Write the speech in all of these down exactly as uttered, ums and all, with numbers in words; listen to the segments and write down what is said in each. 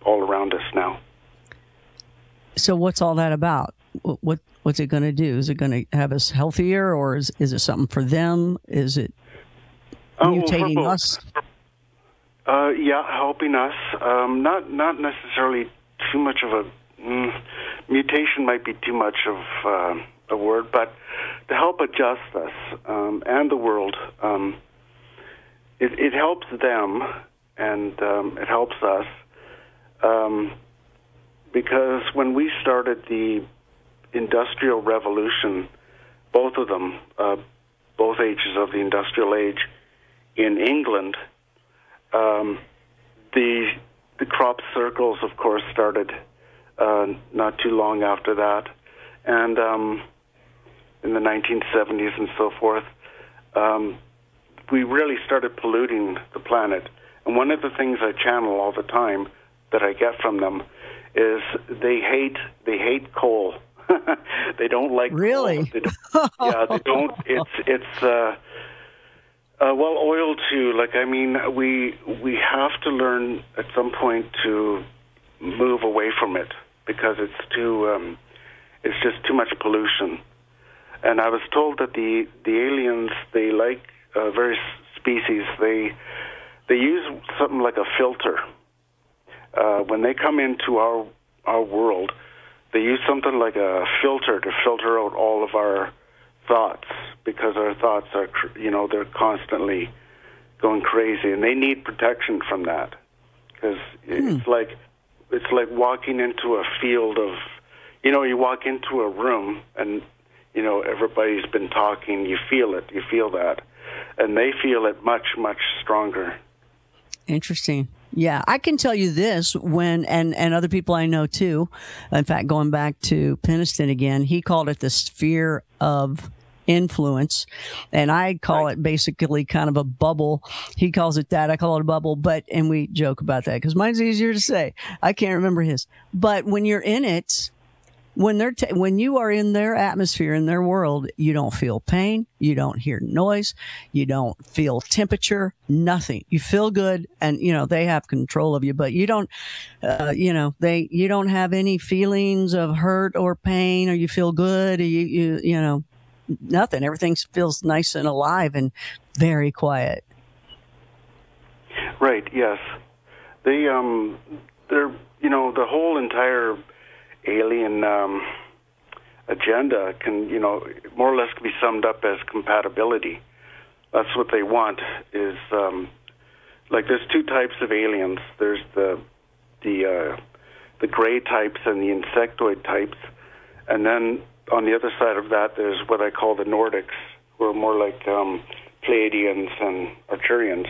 all around us now. So what's all that about? What what's it going to do? Is it going to have us healthier, or is is it something for them? Is it Uh, mutating well, for us? Uh, yeah, helping us. Um, not not necessarily too much of a mm, mutation. Might be too much of uh, a word, but to help adjust us um, and the world. Um, it, it helps them, and um, it helps us. Um, because when we started the Industrial Revolution, both of them, uh, both ages of the industrial age in England, um, the the crop circles, of course, started uh, not too long after that, and um, in the nineteen seventies and so forth, um, we really started polluting the planet. And one of the things I channel all the time that I get from them is they hate they hate coal. They don't like really. Coal. They don't, yeah, they don't. It's it's uh, uh, well, oil too. Like I mean, we we have to learn at some point to move away from it because it's too um, it's just too much pollution. And I was told that the the aliens, they like uh, various species. They they use something like a filter uh, when they come into our our world. They use something like a filter to filter out all of our thoughts because our thoughts are, you know, they're constantly going crazy, and they need protection from that because hmm. it's like it's like walking into a field of, you know, you walk into a room and, you know, everybody's been talking. You feel it. You feel that, and they feel it much, much stronger. Interesting. Yeah, I can tell you this when, and, and other people I know too, in fact, going back to Peniston again, he called it the sphere of influence, and I call right. it basically kind of a bubble. He calls it that. I call it a bubble, but, and we joke about that because mine's easier to say. I can't remember his. But when you're in it, when they're t- when you are in their atmosphere, in their world, you don't feel pain, you don't hear noise, you don't feel temperature, nothing. You feel good, and you know they have control of you, but you don't. Uh, you know they you don't have any feelings of hurt or pain, or you feel good, or you you you know nothing. Everything feels nice and alive and very quiet. Right. Yes. They um they're you know the whole entire alien um, agenda can, you know, more or less can be summed up as compatibility. That's what they want is, um, like there's two types of aliens. There's the the uh, the gray types and the insectoid types. And then on the other side of that, there's what I call the Nordics, who are more like um, Pleiadians and Arcturians.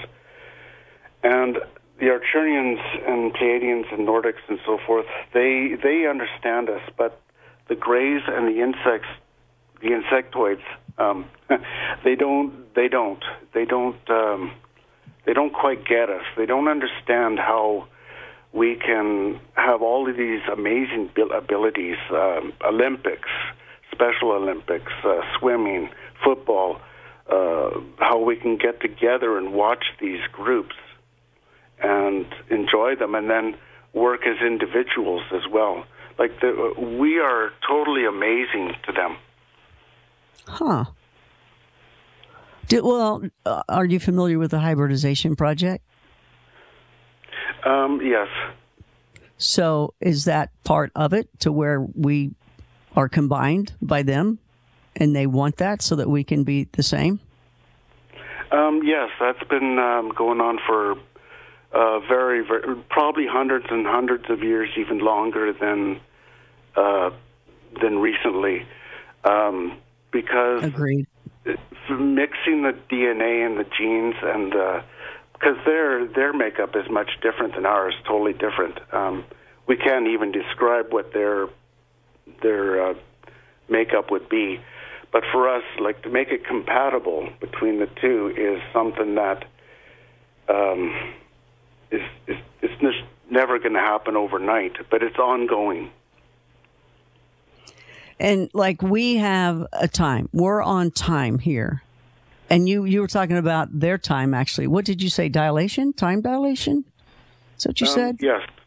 And the Arcturians and Pleiadians and Nordics and so forth, they they understand us, but the Greys and the insects, the insectoids, um, they don't. They don't. They don't. Um, they don't quite get us. They don't understand how we can have all of these amazing abilities: um, Olympics, Special Olympics, uh, swimming, football. Uh, how we can get together and watch these groups and enjoy them, and then work as individuals as well. Like the, we are totally amazing to them. Huh. Do, well, uh, are you familiar with the hybridization project? Um, yes. So is that part of it to where we are combined by them, and they want that so that we can be the same? Um, yes, that's been um, going on for Uh, very, very, probably hundreds and hundreds of years, even longer than uh, than recently, um, because Agreed. mixing the D N A and the genes, and because uh, their their makeup is much different than ours, totally different. Um, we can't even describe what their their uh, makeup would be, but for us, like to make it compatible between the two is something that. Um, Is, is, it's just never going to happen overnight, but it's ongoing. And like we have a time, we're on time here. And you, you were talking about their time, actually. What did you say? Dilation? Time dilation? Is that what you um, said? Yes.